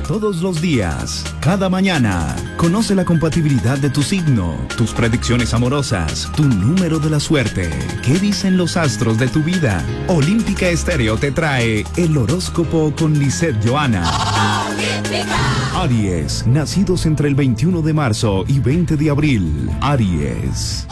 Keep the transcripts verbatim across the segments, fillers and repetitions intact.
todos los días, cada mañana. Conoce la compatibilidad de tu signo, tus predicciones amorosas, tu número de la suerte. ¿Qué dicen los astros de tu vida? Olímpica Estéreo te trae el horóscopo con Lisette Johanna. ¡Olímpica! Aries, nacidos entre el veintiuno de marzo y veinte de abril. Aries.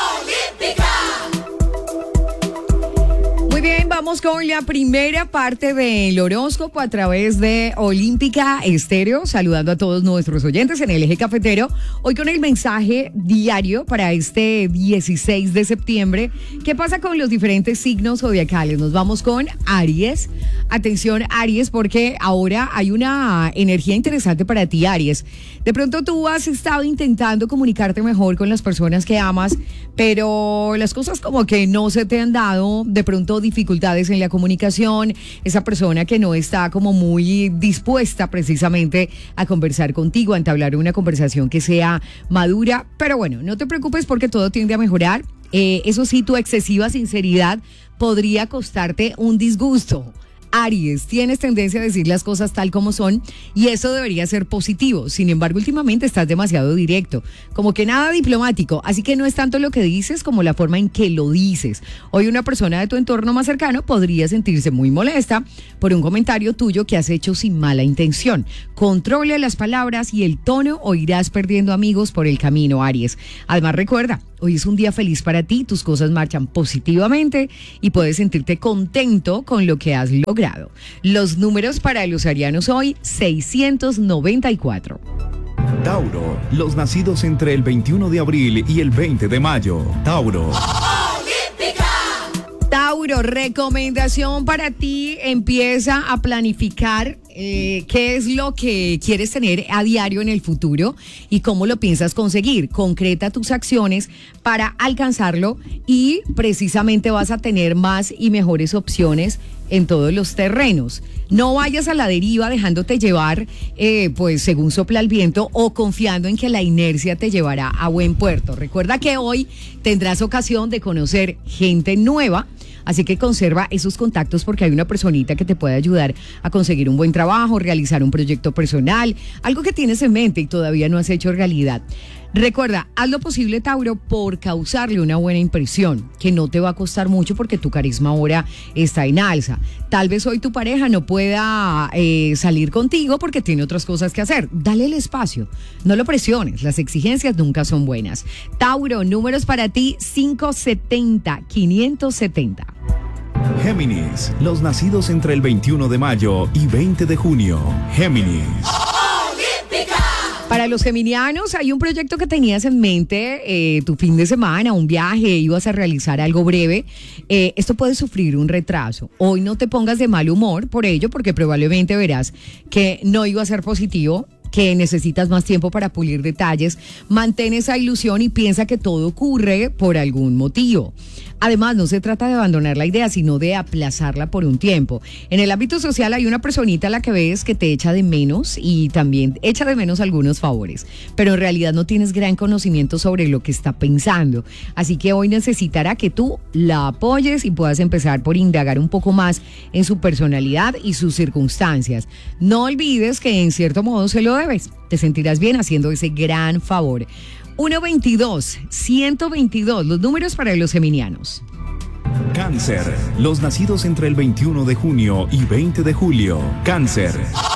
Muy bien, vamos con la primera parte del horóscopo a través de Olímpica Estéreo, saludando a todos nuestros oyentes en el Eje Cafetero, hoy con el mensaje diario para este dieciséis de septiembre. ¿Qué pasa con los diferentes signos zodiacales? Nos vamos con Aries. Atención, Aries, porque ahora hay una energía interesante para ti, Aries. De pronto tú has estado intentando comunicarte mejor con las personas que amas, pero las cosas como que no se te han dado, de pronto dificultades en la comunicación, esa persona que no está como muy dispuesta precisamente a conversar contigo, a entablar una conversación que sea madura, pero bueno, no te preocupes porque todo tiende a mejorar. Eh, eso sí, tu excesiva sinceridad podría costarte un disgusto. Aries, tienes tendencia a decir las cosas tal como son y eso debería ser positivo. Sin embargo, últimamente estás demasiado directo, como que nada diplomático, así que no es tanto lo que dices como la forma en que lo dices. Hoy una persona de tu entorno más cercano podría sentirse muy molesta por un comentario tuyo que has hecho sin mala intención. Controla las palabras y el tono o irás perdiendo amigos por el camino, Aries. Además, recuerda, hoy es un día feliz para ti, tus cosas marchan positivamente y puedes sentirte contento con lo que has logrado. Los números para los arianos hoy, seiscientos noventa y cuatro. Tauro, los nacidos entre el veintiuno de abril y el veinte de mayo. Tauro. Tauro, recomendación para ti, empieza a planificar eh, qué es lo que quieres tener a diario en el futuro y cómo lo piensas conseguir. Concreta tus acciones para alcanzarlo y precisamente vas a tener más y mejores opciones en todos los terrenos. No vayas a la deriva dejándote llevar eh, pues según sopla el viento o confiando en que la inercia te llevará a buen puerto. Recuerda que hoy tendrás ocasión de conocer gente nueva, así que conserva esos contactos porque hay una personita que te puede ayudar a conseguir un buen trabajo, realizar un proyecto personal, algo que tienes en mente y todavía no has hecho realidad. Recuerda, haz lo posible, Tauro, por causarle una buena impresión, que no te va a costar mucho porque tu carisma ahora está en alza. Tal vez hoy tu pareja no pueda eh, salir contigo porque tiene otras cosas que hacer. Dale el espacio, no lo presiones, las exigencias nunca son buenas. Tauro, números para ti, quinientos setenta, quinientos setenta. Géminis, los nacidos entre el veintiuno de mayo y veinte de junio. Géminis. Para los geminianos, hay un proyecto que tenías en mente, eh, tu fin de semana, un viaje, ibas a realizar algo breve. Eh, esto puede sufrir un retraso. Hoy no te pongas de mal humor por ello, porque probablemente verás que no iba a ser positivo, que necesitas más tiempo para pulir detalles. Mantén esa ilusión y piensa que todo ocurre por algún motivo. Además, no se trata de abandonar la idea, sino de aplazarla por un tiempo. En el ámbito social hay una personita a la que ves que te echa de menos y también echa de menos algunos favores, pero en realidad no tienes gran conocimiento sobre lo que está pensando. Así que hoy necesitará que tú la apoyes y puedas empezar por indagar un poco más en su personalidad y sus circunstancias. No olvides que en cierto modo se lo debes. Te sentirás bien haciendo ese gran favor. ciento veintidós, ciento veintidós, los números para los geminianos. Cáncer, los nacidos entre el veintiuno de junio y veinte de julio. Cáncer.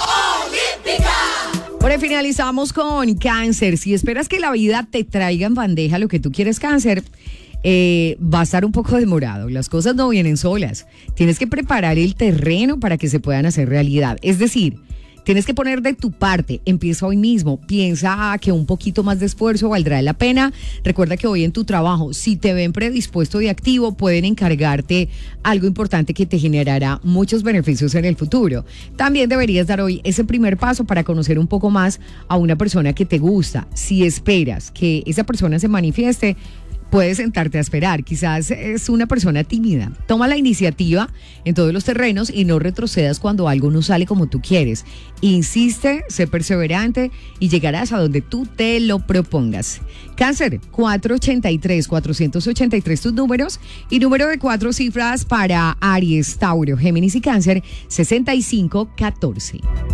Bueno, finalizamos con Cáncer. Si esperas que la vida te traiga en bandeja lo que tú quieres, Cáncer, eh, va a estar un poco demorado. Las cosas no vienen solas. Tienes que preparar el terreno para que se puedan hacer realidad. Es decir, tienes que poner de tu parte, empieza hoy mismo, piensa que un poquito más de esfuerzo valdrá la pena. Recuerda que hoy en tu trabajo, si te ven predispuesto y activo, pueden encargarte algo importante que te generará muchos beneficios en el futuro. También deberías dar hoy ese primer paso para conocer un poco más a una persona que te gusta. Si esperas que esa persona se manifieste, puedes sentarte a esperar. Quizás es una persona tímida. Toma la iniciativa en todos los terrenos y no retrocedas cuando algo no sale como tú quieres. Insiste, sé perseverante y llegarás a donde tú te lo propongas. Cáncer, cuatrocientos ochenta y tres, cuatrocientos ochenta y tres tus números y número de cuatro cifras para Aries, Tauro, Géminis y Cáncer, sesenta y cinco catorce.